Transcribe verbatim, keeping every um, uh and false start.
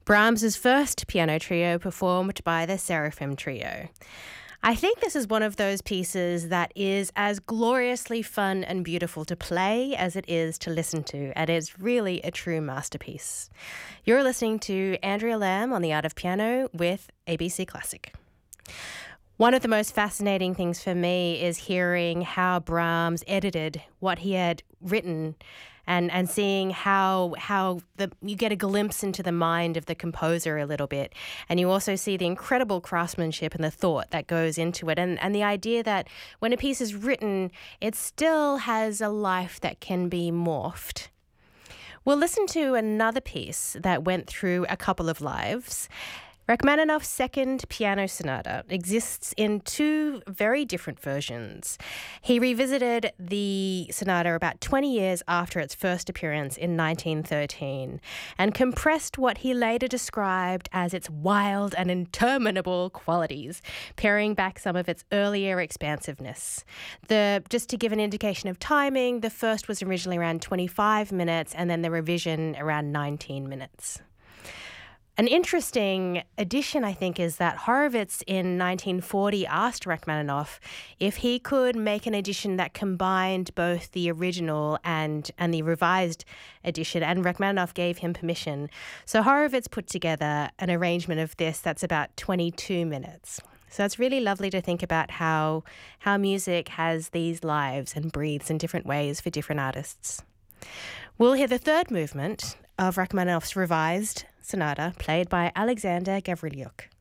Brahms's first piano trio performed by the Seraphim Trio. I think this is one of those pieces that is as gloriously fun and beautiful to play as it is to listen to, and is really a true masterpiece. You're listening to Andrea Lamb on The Art of Piano with A B C Classic. One of the most fascinating things for me is hearing how Brahms edited what he had written and, and seeing how how the you get a glimpse into the mind of the composer a little bit. And you also see the incredible craftsmanship and the thought that goes into it. And, and the idea that when a piece is written, it still has a life that can be morphed. We'll listen to another piece that went through a couple of lives. Rachmaninoff's second piano sonata exists in two very different versions. He revisited the sonata about twenty years after its first appearance in nineteen thirteen and compressed what he later described as its wild and interminable qualities, paring back some of its earlier expansiveness. The, just to give an indication of timing, the first was originally around twenty-five minutes and then the revision around nineteen minutes. An interesting addition, I think, is that Horowitz in nineteen forty asked Rachmaninoff if he could make an edition that combined both the original and, and the revised edition, and Rachmaninoff gave him permission. So Horowitz put together an arrangement of this that's about twenty-two minutes. So it's really lovely to think about how, how music has these lives and breathes in different ways for different artists. We'll hear the third movement of Rachmaninoff's revised sonata played by Alexander Gavrilyuk.